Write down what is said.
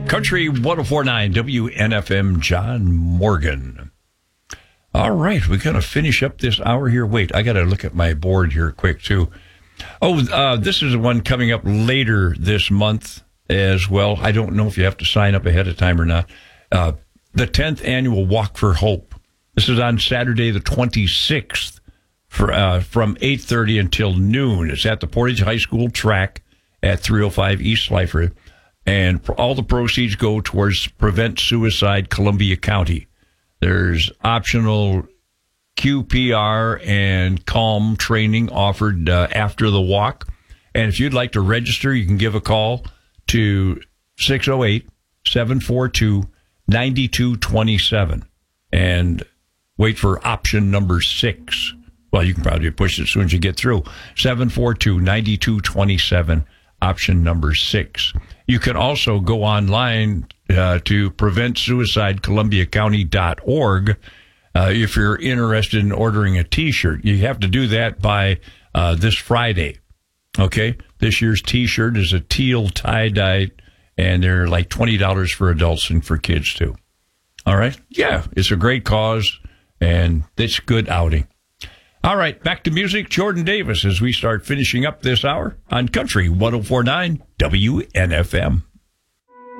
Country 104.9 WNFM, John Morgan. All right, we're going to finish up this hour here. Wait, I got to look at my board here quick, too. Oh, this is the one coming up later this month as well. I don't know if you have to sign up ahead of time or not. The 10th Annual Walk for Hope. This is on Saturday the 26th from 8:30 until noon. It's at the Portage High School track at 305 East Slifer. And all the proceeds go towards Prevent Suicide Columbia County. There's optional QPR and CALM training offered after the walk. And if you'd like to register, you can give a call to 608-742-9227 and wait for option number 6. Well, you can probably push it as soon as you get through. 742-9227, option number 6. You can also go online to preventsuicidecolumbiacounty.org if you're interested in ordering a T-shirt. You have to do that by this Friday. Okay? This year's T-shirt is a teal tie-dye, and they're like $20 for adults and for kids, too. All right? Yeah, it's a great cause, and it's a good outing. All right, back to music. Jordan Davis as we start finishing up this hour on Country 104.9 WNFM.